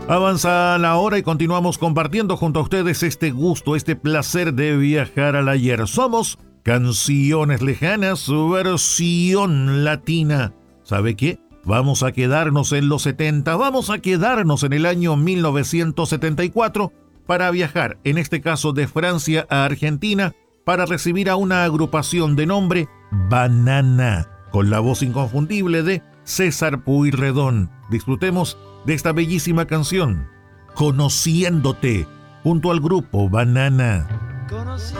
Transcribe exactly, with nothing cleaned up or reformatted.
Avanza la hora y continuamos compartiendo junto a ustedes este gusto, este placer de viajar al ayer. Somos Canciones Lejanas, versión latina. ¿Sabe qué? Vamos a quedarnos en los setenta, vamos a quedarnos en el año mil novecientos setenta y cuatro para viajar, en este caso de Francia a Argentina, para recibir a una agrupación de nombre Banana, con la voz inconfundible de César Pueyrredón. Disfrutemos de esta bellísima canción, Conociéndote, junto al grupo Banana.